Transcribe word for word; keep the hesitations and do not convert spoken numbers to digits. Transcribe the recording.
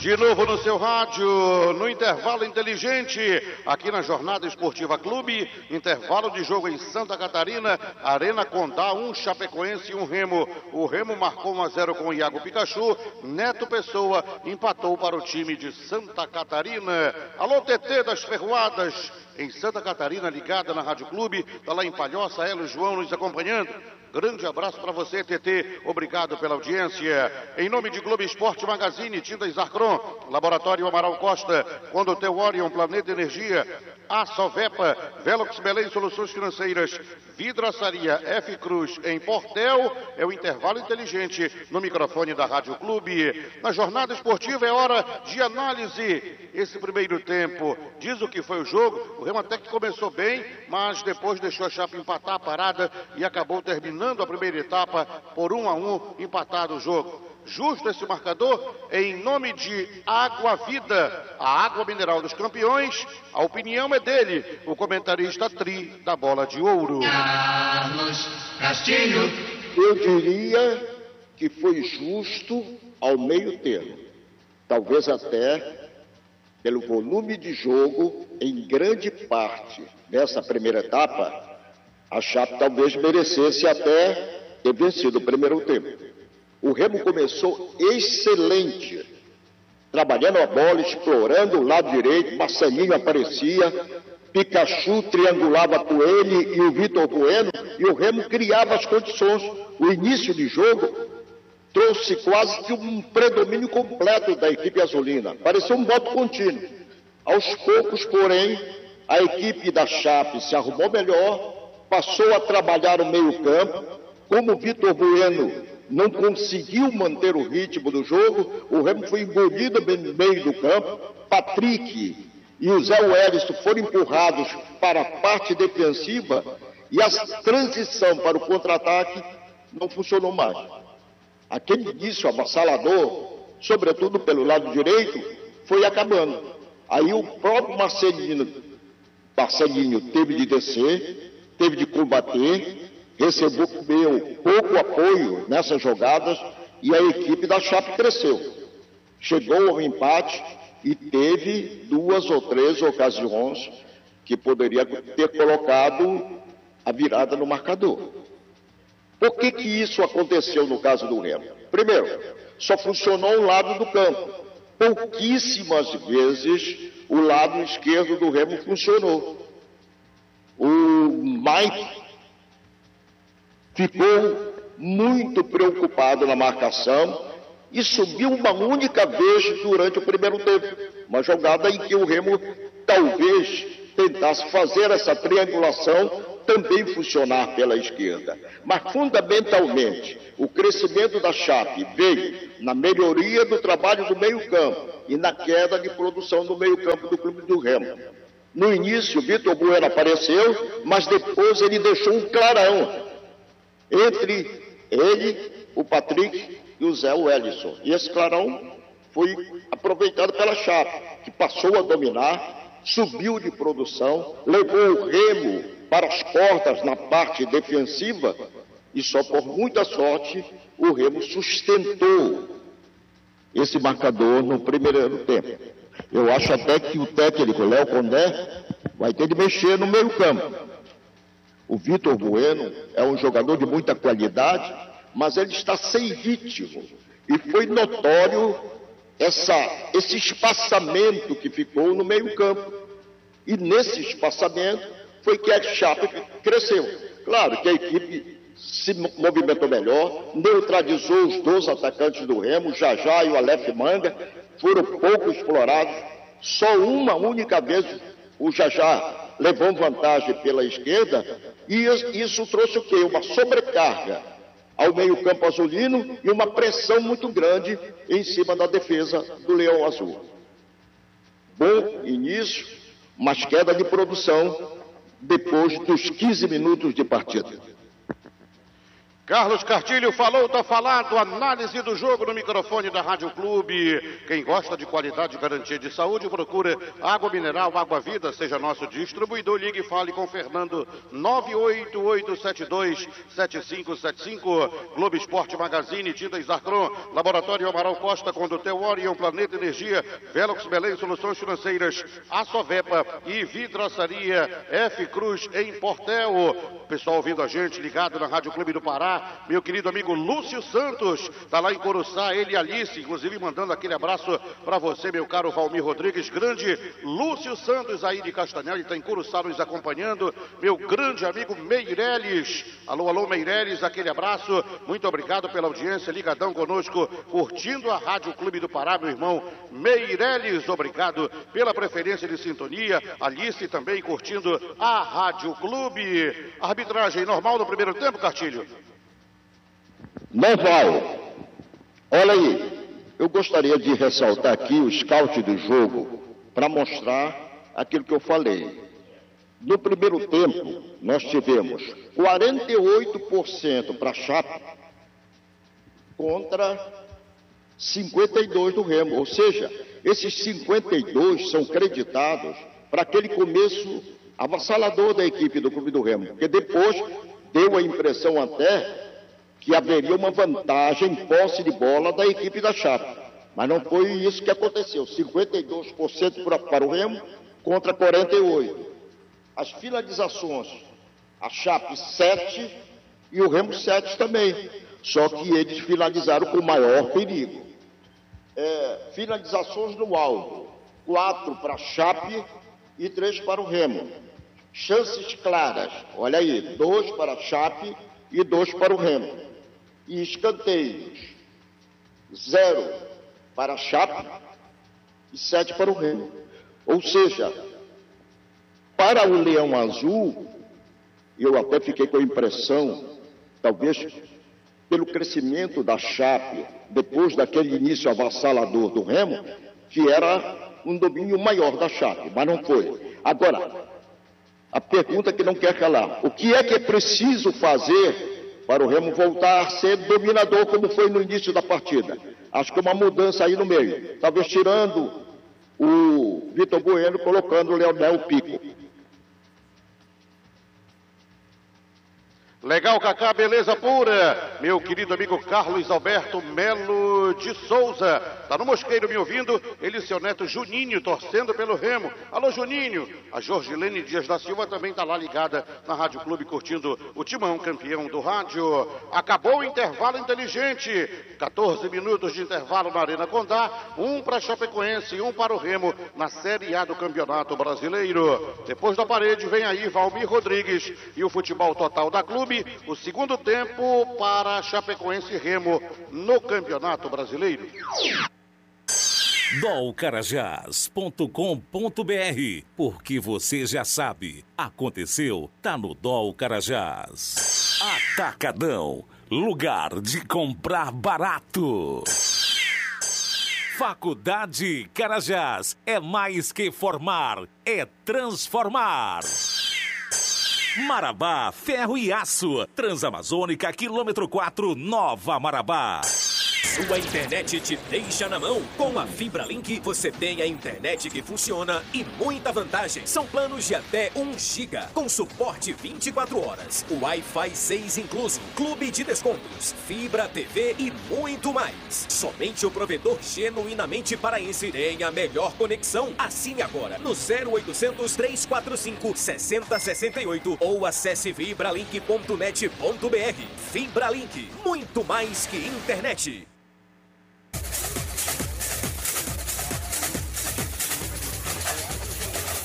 De novo no seu rádio, no intervalo inteligente, aqui na Jornada Esportiva Clube, intervalo de jogo em Santa Catarina, Arena Condá, um Chapecoense e um Remo. O Remo marcou um a zero com o Iago Pikachu, Neto Pessoa empatou para o time de Santa Catarina. Alô, T T das Ferroadas, em Santa Catarina, ligada na Rádio Clube, tá lá em Palhoça, Hélio João nos acompanhando. Grande abraço para você, T T. Obrigado pela audiência. Em nome de Globo Esporte Magazine, Tintas Arcron, Laboratório Amaral Costa, Condotel Orion, Planeta Energia, a Sovepa, Velox Belém Soluções Financeiras, Vidraçaria F Cruz em Portel. É o intervalo inteligente no microfone da Rádio Clube. Na jornada esportiva é hora de análise. Esse primeiro tempo diz o que foi o jogo. O Remo até que começou bem, mas depois deixou a Chape empatar a parada e acabou terminando a primeira etapa por um a um, empatado o jogo. Justo esse marcador, em nome de Água Vida, a água mineral dos campeões. A opinião é dele, o comentarista Tri da Bola de Ouro. Carlos Castilho. Eu diria que foi justo ao meio termo. Talvez até pelo volume de jogo, em grande parte dessa primeira etapa, a Chape talvez merecesse até ter vencido o primeiro tempo. O Remo começou excelente, trabalhando a bola, explorando o lado direito, Marcelinho aparecia, Pikachu triangulava com ele e o Vitor Bueno, e o Remo criava as condições. O início de jogo trouxe quase que um predomínio completo da equipe azulina, parecia um voto contínuo. Aos poucos, porém, a equipe da Chape se arrumou melhor, passou a trabalhar o meio-campo, como o Vitor Bueno não conseguiu manter o ritmo do jogo, o Remo foi engolido no meio do campo, Patrick e o Zé Wellington foram empurrados para a parte defensiva e a transição para o contra-ataque não funcionou mais. Aquele início avassalador, sobretudo pelo lado direito, foi acabando. Aí o próprio Marcelinho, Marcelinho teve de descer, teve de combater, recebeu pouco apoio nessas jogadas e a equipe da Chape cresceu. Chegou ao empate e teve duas ou três ocasiões que poderia ter colocado a virada no marcador. Por que que isso aconteceu no caso do Remo? Primeiro, só funcionou um lado do campo. Pouquíssimas vezes o lado esquerdo do Remo funcionou. O Mike ficou muito preocupado na marcação e subiu uma única vez durante o primeiro tempo. Uma jogada em que o Remo talvez tentasse fazer essa triangulação também funcionar pela esquerda. Mas, fundamentalmente, o crescimento da Chape veio na melhoria do trabalho do meio-campo e na queda de produção do meio-campo do clube do Remo. No início, o Vitor Bueno apareceu, mas depois ele deixou um clarão entre ele, o Patrick e o Zé Wellington. E esse clarão foi aproveitado pela Chape, que passou a dominar, subiu de produção, levou o Remo para as portas na parte defensiva e só por muita sorte o Remo sustentou esse marcador no primeiro tempo. Eu acho até que o técnico Léo Condé vai ter de mexer no meio campo. O Vitor Bueno é um jogador de muita qualidade, mas ele está sem ritmo. E foi notório essa, esse espaçamento que ficou no meio-campo. E nesse espaçamento foi que a Chape cresceu. Claro que a equipe se movimentou melhor, neutralizou os dois atacantes do Remo, o Jajá e o Aleph Manga, foram pouco explorados. Só uma única vez o Jajá levou vantagem pela esquerda, e isso trouxe o quê? Uma sobrecarga ao meio-campo azulino e uma pressão muito grande em cima da defesa do Leão Azul. Bom início, mas queda de produção depois dos quinze minutos de partida. Carlos Cartilho falou, tá falado, análise do jogo no microfone da Rádio Clube. Quem gosta de qualidade e garantia de saúde, procura Água Mineral, Água Vida, seja nosso distribuidor. Ligue e fale com Fernando, nove oito oito sete dois sete cinco sete cinco. Globo Esporte Magazine, Tintas Arcron, Laboratório Amaral Costa, Condutel Orion, Planeta Energia, Velox Belém, Soluções Financeiras, Assovepa e Vidraçaria F Cruz em Portel. Pessoal ouvindo a gente, ligado na Rádio Clube do Pará. Meu querido amigo Lúcio Santos, tá lá em Coruçá, ele e Alice, inclusive mandando aquele abraço para você, meu caro Valmir Rodrigues. Grande Lúcio Santos aí de Castanhal, ele tá em Coruçá nos acompanhando. Meu grande amigo Meireles, alô, alô Meireles, aquele abraço, muito obrigado pela audiência, ligadão conosco, curtindo a Rádio Clube do Pará, meu irmão Meireles, obrigado pela preferência de sintonia. Alice também curtindo a Rádio Clube. Arbitragem normal no primeiro tempo, Cartilho? Normal. Olha aí, eu gostaria de ressaltar aqui o scout do jogo para mostrar aquilo que eu falei. No primeiro tempo, nós tivemos quarenta e oito por cento para a Chape contra cinquenta e dois por cento do Remo. Ou seja, esses cinquenta e dois por cento são creditados para aquele começo avassalador da equipe do Clube do Remo, porque depois deu a impressão até que haveria uma vantagem em posse de bola da equipe da Chape. Mas não foi isso que aconteceu. cinquenta e dois por cento para, para o Remo contra quarenta e oito por cento. As finalizações, a Chape sete e o Remo sete também. Só que eles finalizaram com maior perigo. É, finalizações no alvo, quatro para a Chape e três para o Remo. Chances claras, olha aí, dois para a Chape e dois para o Remo. E escanteios, zero para a Chape e sete para o Remo. Ou seja, para o Leão Azul, eu até fiquei com a impressão, talvez pelo crescimento da Chape, depois daquele início avassalador do Remo, que era um domínio maior da Chape, mas não foi. Agora, a pergunta que não quer calar, o que é que é preciso fazer para o Remo voltar a ser dominador como foi no início da partida? Acho que uma mudança aí no meio, talvez tirando o Vitor Bueno, colocando o Leonel Pico. Legal, Cacá, beleza pura. Meu querido amigo Carlos Alberto Melo de Souza, tá no Mosqueiro me ouvindo, ele e seu neto Juninho, torcendo pelo Remo. Alô, Juninho. A Jorgilene Dias da Silva também tá lá ligada na Rádio Clube, curtindo o Timão, campeão do rádio. Acabou o intervalo inteligente, quatorze minutos de intervalo na Arena Condá, um para Chapecoense e um para o Remo na Série A do Campeonato Brasileiro. Depois da parede vem aí Valmir Rodrigues e o futebol total da Clube. O segundo tempo para Chapecoense e Remo no Campeonato Brasileiro. dol carajás ponto com ponto br, porque você já sabe, aconteceu, tá no Dol Carajás. Atacadão, lugar de comprar barato. Faculdade Carajás, é mais que formar, é transformar. Marabá, ferro e aço. Transamazônica, quilômetro quatro, Nova Marabá. Sua internet te deixa na mão. Com a FibraLink, você tem a internet que funciona e muita vantagem. São planos de até um giga, com suporte vinte e quatro horas. Wi-Fi seis incluso, clube de descontos, fibra, T V e muito mais. Somente o provedor genuinamente paraense tem a melhor conexão. Assine agora no zero oitocentos, trezentos e quarenta e cinco, sessenta sessenta e oito ou acesse fibralink ponto net ponto br. FibraLink, muito mais que internet.